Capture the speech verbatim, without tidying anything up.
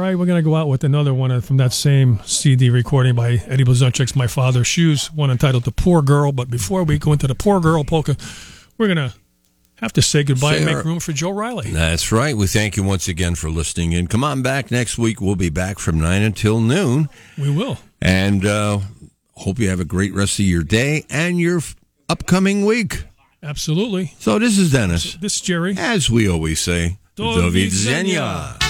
right, we're going to go out with another one from that same C D recording by Eddie Blazonczyk's My Father's Shoes, one entitled The Poor Girl. But before we go into the Poor Girl polka, we're going to have to say goodbye say and make our, room for Joe Riley. That's right. We thank you once again for listening in. Come on back next week. We'll be back from nine until noon. We will. And uh, hope you have a great rest of your day and your f- upcoming week. Absolutely. So this is Dennis. This is Jerry. As we always say, Do widzenia.